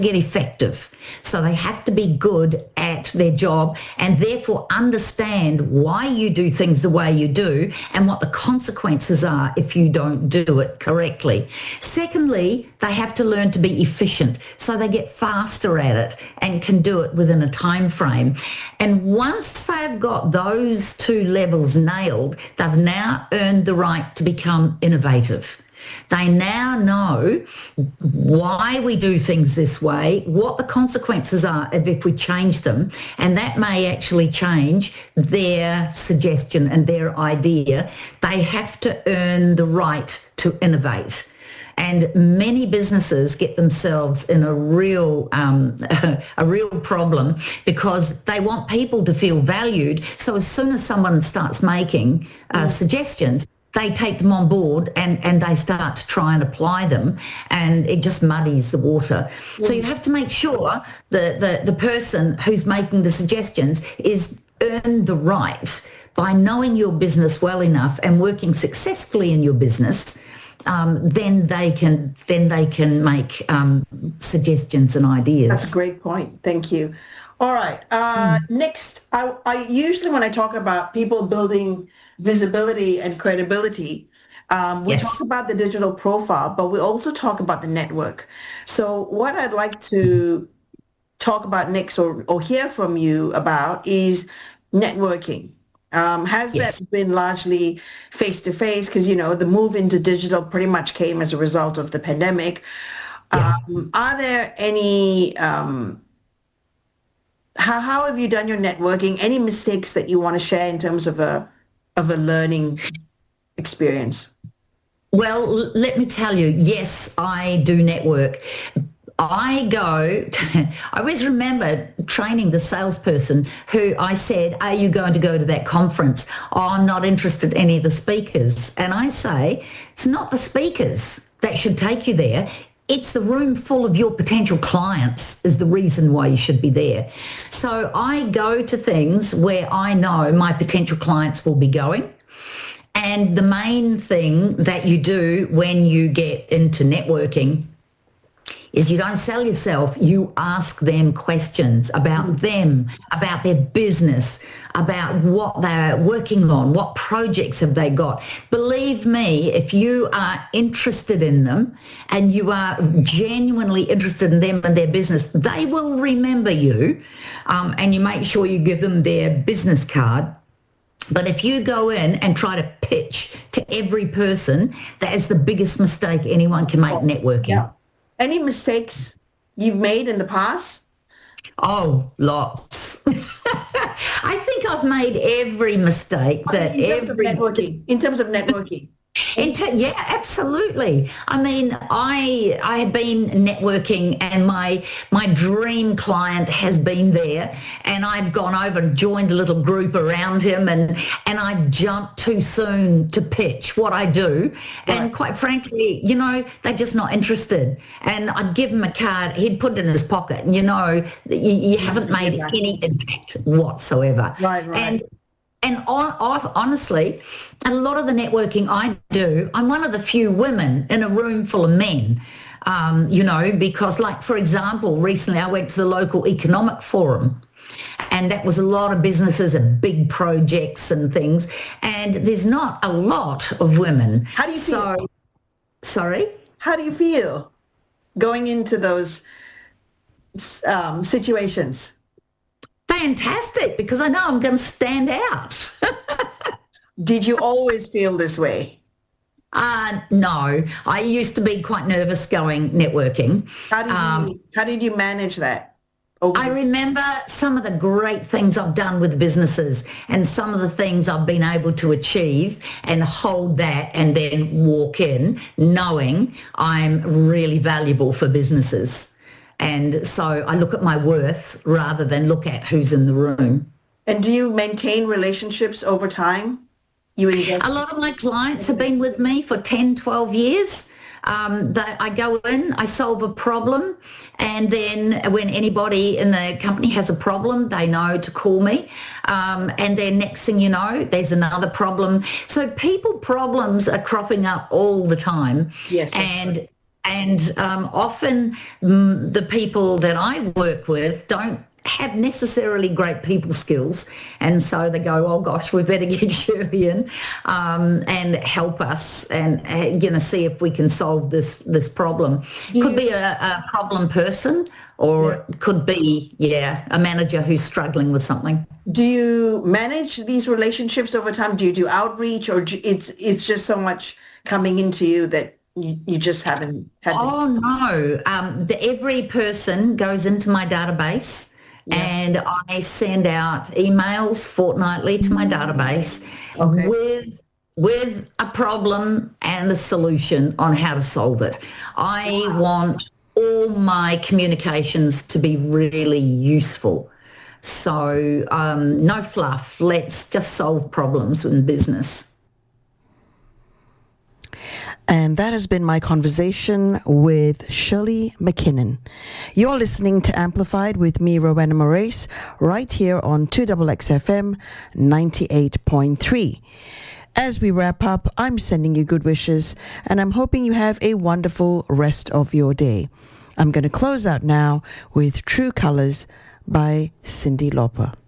get effective. So they have to be good at their job and therefore understand why you do things the way you do and what the consequences are if you don't do it correctly. Secondly, they have to learn to be efficient so they get faster at it and can do it within a time frame. And once they've got those two levels nailed, they've now earned the right to become innovative. They now know why we do things this way, what the consequences are if we change them, and that may actually change their suggestion and their idea. They have to earn the right to innovate. And many businesses get themselves in a real problem because they want people to feel valued. So as soon as someone starts making suggestions, they take them on board and they start to try and apply them, and it just muddies the water. So you have to make sure that the person who's making the suggestions is earned the right by knowing your business well enough and working successfully in your business. Then they can make suggestions and ideas. That's a great point. Thank you. All right. Next, I usually, when I talk about people building visibility and credibility, we talk about the digital profile, but we also talk about the network. So what I'd like to talk about next or hear from you about is networking. Has that been largely face-to-face? Because, the move into digital pretty much came as a result of the pandemic. Are there any... How have you done your networking? Any mistakes that you want to share in terms of a learning experience? Well, let me tell you, yes, I do network. I always remember training the salesperson who I said, are you going to go to that conference? Oh, I'm not interested in any of the speakers. And I say, it's not the speakers that should take you there. It's the room full of your potential clients is the reason why you should be there. So I go to things where I know my potential clients will be going. And the main thing that you do when you get into networking is you don't sell yourself, you ask them questions about them, about their business, about what they're working on, what projects have they got. Believe me, if you are interested in them and you are genuinely interested in them and their business, they will remember you, and you make sure you give them their business card. But if you go in and try to pitch to every person, that is the biggest mistake anyone can make networking. Yeah. Any mistakes you've made in the past? Oh, lots. I think I've made every mistake that in terms of networking. Yeah, absolutely. I mean, I have been networking and my dream client has been there, and I've gone over and joined a little group around him, and I jumped too soon to pitch what I do. Right. And quite frankly, they're just not interested. And I'd give him a card, he'd put it in his pocket, and you haven't made any impact whatsoever. Right. And honestly, a lot of the networking I do, I'm one of the few women in a room full of men, because for example, recently I went to the local economic forum, and that was a lot of businesses and big projects and things, and there's not a lot of women. How do you feel? Sorry? How do you feel going into those situations? Fantastic, because I know I'm going to stand out. Did you always feel this way? No, I used to be quite nervous going networking. How did you manage that? I remember some of the great things I've done with businesses and some of the things I've been able to achieve, and hold that and then walk in knowing I'm really valuable for businesses. And so I look at my worth rather than look at who's in the room. And do you maintain relationships over time? A lot of my clients have been with me for 10, 12 years. I go in, I solve a problem, and then when anybody in the company has a problem, they know to call me. And then next thing you know, there's another problem. So problems are cropping up all the time. Yes. And And often the people that I work with don't have necessarily great people skills, and so they go, oh gosh, we better get Shirley in and help us and see if we can solve this problem. Could be a problem person, or could be a manager who's struggling with something. Do you manage these relationships over time? Do you do outreach, or it's just so much coming into you that you just haven't had? Oh no, every person goes into my database. And I send out emails fortnightly to my database with a problem and a solution on how to solve it. I want all my communications to be really useful. So no fluff. Let's just solve problems in business. And that has been my conversation with Shirley McKinnon. You're listening to Amplified with me, Rowena Moraes, right here on 2XXFM 98.3. As we wrap up, I'm sending you good wishes, and I'm hoping you have a wonderful rest of your day. I'm going to close out now with True Colors by Cyndi Lauper.